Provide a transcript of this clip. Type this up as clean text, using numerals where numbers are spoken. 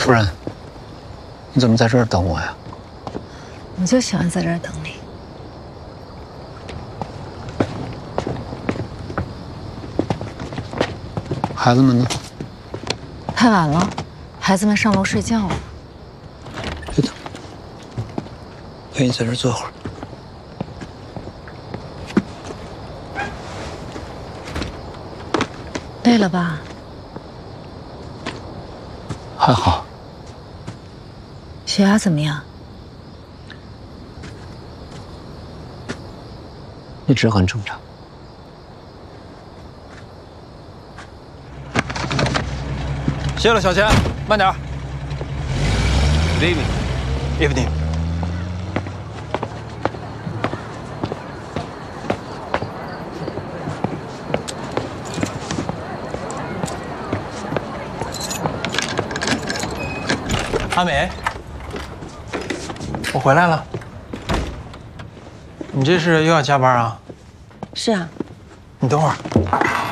夫人，你怎么在这儿等我呀？ 我就喜欢在这儿等你。 孩子们呢？ 太晚了，孩子们上楼睡觉了。 别等，陪你在这儿坐会儿。 累了吧？ 还好。 血压怎么样？ 一直很正常。 谢了，小钱，慢点。 Good evening. Evening。阿美，我回来了。你这是又要加班啊？ 是啊。 你等会儿。